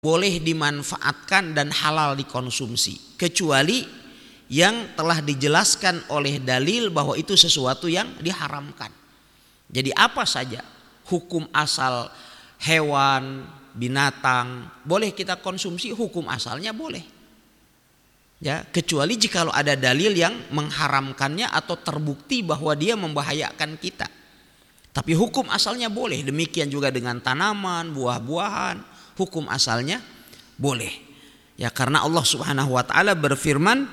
boleh dimanfaatkan dan halal dikonsumsi, kecuali yang telah dijelaskan oleh dalil bahwa itu sesuatu yang diharamkan. Jadi apa saja hukum asal hewan, binatang boleh kita konsumsi, hukum asalnya boleh. Ya, kecuali jikalau ada dalil yang mengharamkannya atau terbukti bahwa dia membahayakan kita. Tapi hukum asalnya boleh. Demikian juga dengan tanaman, buah-buahan, hukum asalnya boleh. Ya, karena Allah Subhanahu wa taala berfirman,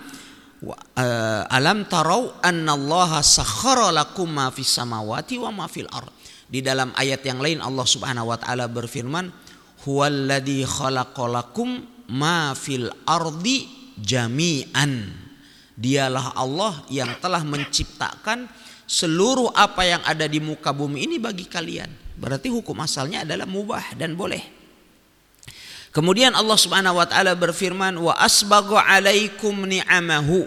alam tarau annallaha sakhkhara lakum ma fis samawati wa ma fil ard. Di dalam ayat yang lain Allah Subhanahu wa taala berfirman, huwallazi khalaqalakum ma fil ardi jami'an. Dialah Allah yang telah menciptakan seluruh apa yang ada di muka bumi ini bagi kalian. Berarti hukum asalnya adalah mubah dan boleh. Kemudian Allah Subhanahu wa taala berfirman, wa asbagha 'alaikum ni'amahu.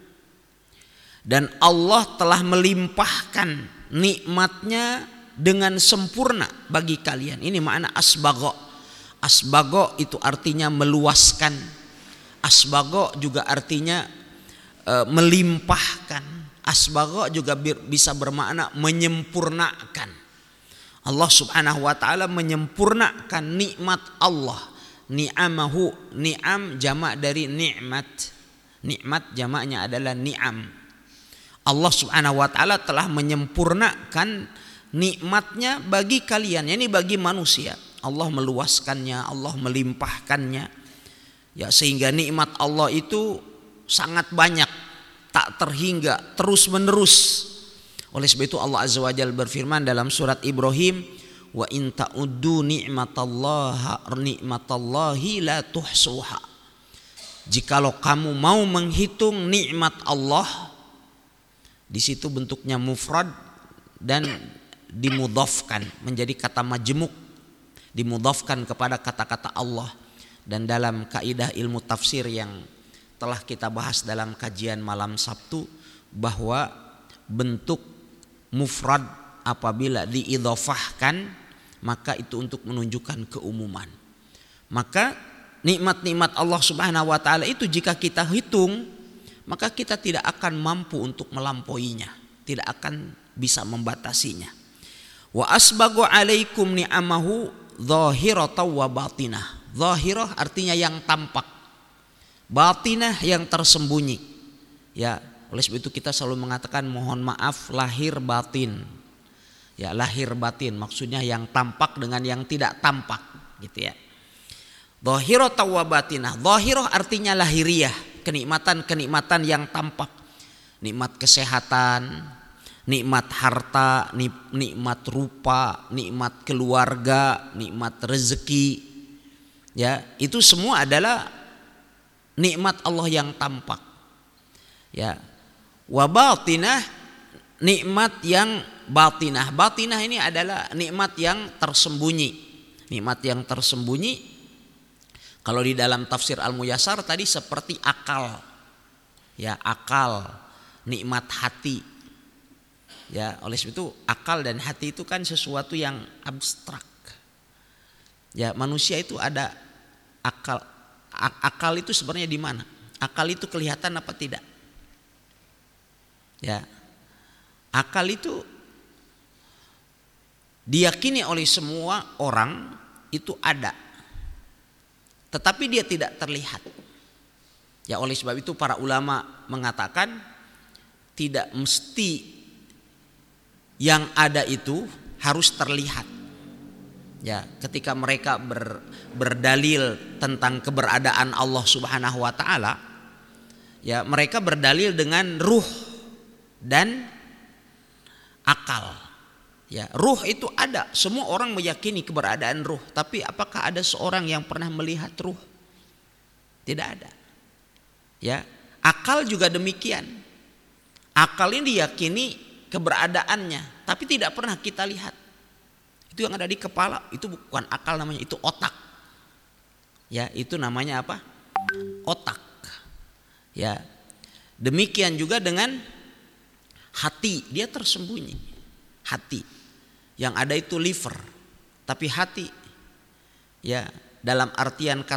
Dan Allah telah melimpahkan nikmatnya dengan sempurna bagi kalian. Ini makna asbagha. Asbagha itu artinya meluaskan. Asbagha juga artinya melimpahkan. Asbagha juga bisa bermakna menyempurnakan. Allah Subhanahu wa taala menyempurnakan nikmat Allah. Ni'amahu, ni'am jamak dari nikmat. Nikmat jamaknya adalah ni'am. Allah Subhanahu wa taala telah menyempurnakan nikmatnya bagi kalian, yakni bagi manusia. Allah meluaskannya, Allah melimpahkannya. Ya, sehingga nikmat Allah itu sangat banyak, tak terhingga, terus menerus. Oleh sebab itu Allah Azza wa Jalla berfirman dalam surat Ibrahim, wa in ta'uddu ni'matallahi la tuhsuha. Jikalau kamu mau menghitung nikmat Allah, di situ bentuknya mufrad dan dimudhafkan menjadi kata majmuk, dimudhafkan kepada kata-kata Allah. Dan dalam kaidah ilmu tafsir yang telah kita bahas dalam kajian malam Sabtu, bahwa bentuk mufrad apabila diidhofahkan maka itu untuk menunjukkan keumuman. Maka nikmat-nikmat Allah Subhanahu wa taala itu jika kita hitung maka kita tidak akan mampu untuk melampauinya, tidak akan bisa membatasinya. Wa asbagha 'alaikum ni'amahu zahiratan wa batinah. Zahirah artinya yang tampak, batinah yang tersembunyi. Ya, oleh sebab itu kita selalu mengatakan mohon maaf lahir batin. Ya, lahir batin maksudnya yang tampak dengan yang tidak tampak, gitu ya. Zahiratan wa batinah. Zahirah artinya lahiriah, kenikmatan-kenikmatan yang tampak. Nikmat kesehatan, nikmat harta, nikmat rupa, nikmat keluarga, nikmat rezeki. Ya, itu semua adalah nikmat Allah yang tampak. Ya. Wa batinah, nikmat yang batinah. Batinah ini adalah nikmat yang tersembunyi. Nikmat yang tersembunyi kalau di dalam tafsir Al-Muyassar tadi seperti akal. Ya, akal, nikmat hati. Ya, oleh sebab itu akal dan hati itu kan sesuatu yang abstrak. Ya, manusia itu ada akal. Akal itu sebenarnya di mana? Akal itu kelihatan apa tidak? Ya. Akal itu diyakini oleh semua orang itu ada. Tetapi dia tidak terlihat. Ya, oleh sebab itu para ulama mengatakan tidak mesti yang ada itu harus terlihat. Ya, ketika mereka berdalil tentang keberadaan Allah Subhanahu wa taala, ya mereka berdalil dengan ruh dan akal. Ya, ruh itu ada, semua orang meyakini keberadaan ruh, tapi apakah ada seorang yang pernah melihat ruh? Tidak ada. Ya, akal juga demikian. Akal ini diyakini keberadaannya, tapi tidak pernah kita lihat. Itu yang ada di kepala, itu bukan akal namanya, itu otak. Ya, itu namanya apa? Otak. Ya. Demikian juga dengan hati, dia tersembunyi. Hati. Yang ada itu liver, tapi hati ya dalam artian kata